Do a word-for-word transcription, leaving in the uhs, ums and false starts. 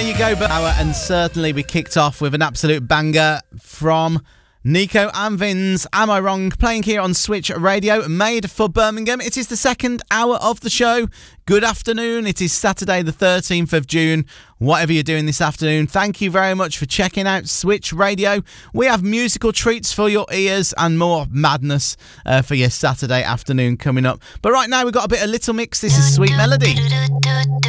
there you go. But and certainly we kicked off with an absolute banger from Nico and Vinz, Am I Wrong, playing here on Switch Radio, made for Birmingham. It is the second hour of the show. Good afternoon. It is Saturday the thirteenth of June. Whatever you're doing this afternoon, thank you very much for checking out Switch Radio. We have musical treats for your ears and more madness uh, for your Saturday afternoon coming up. But right now we've got a bit of Little Mix. This is Sweet Melody.